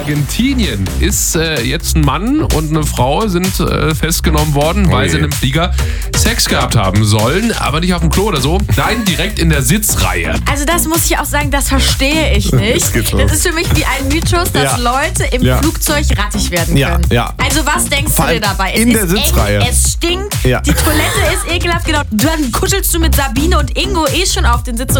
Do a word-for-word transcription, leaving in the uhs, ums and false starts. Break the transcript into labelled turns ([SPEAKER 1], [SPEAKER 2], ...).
[SPEAKER 1] Argentinien ist äh, jetzt ein Mann und eine Frau sind äh, festgenommen worden, weil
[SPEAKER 2] Okay.
[SPEAKER 1] sie in einem Flieger Sex gehabt haben sollen, aber nicht auf dem Klo oder so. Nein, direkt in der Sitzreihe.
[SPEAKER 3] Also das muss ich auch sagen, das verstehe ich nicht.
[SPEAKER 2] Das geht los.
[SPEAKER 3] Das ist für mich wie ein Mythos, dass
[SPEAKER 2] Ja.
[SPEAKER 3] Leute im
[SPEAKER 2] Ja.
[SPEAKER 3] Flugzeug rattig werden
[SPEAKER 2] Ja,
[SPEAKER 3] können.
[SPEAKER 2] ja.
[SPEAKER 3] Also was denkst
[SPEAKER 2] Vor
[SPEAKER 3] du dir
[SPEAKER 2] allem
[SPEAKER 3] dabei?
[SPEAKER 2] in
[SPEAKER 3] es
[SPEAKER 2] der
[SPEAKER 3] ist
[SPEAKER 2] Sitzreihe.
[SPEAKER 3] eng, es stinkt,
[SPEAKER 2] Ja.
[SPEAKER 3] die Toilette ist ekelhaft, genau. Dann kuschelst du mit Sabine und Ingo eh schon auf den Sitz.